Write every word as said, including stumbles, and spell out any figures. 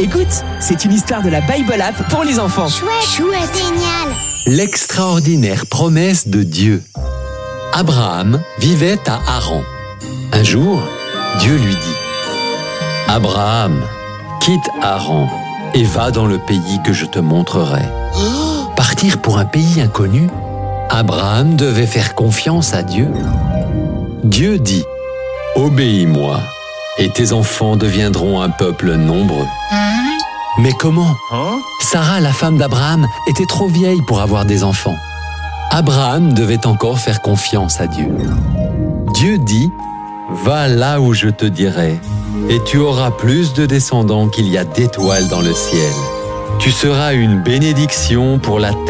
Écoute, c'est une histoire de la Bible App pour les enfants. Chouette, chouette, génial. L'extraordinaire promesse de Dieu. Abraham vivait à Haran. Un jour, Dieu lui dit « Abraham, quitte Haran et va dans le pays que je te montrerai. » Partir pour un pays inconnu, Abraham devait faire confiance à Dieu. Dieu dit « Obéis-moi, et tes enfants deviendront un peuple nombreux. » Mais comment ? Sarah, la femme d'Abraham, était trop vieille pour avoir des enfants. Abraham devait encore faire confiance à Dieu. Dieu dit « Va là où je te dirai, et tu auras plus de descendants qu'il y a d'étoiles dans le ciel. Tu seras une bénédiction pour la terre. »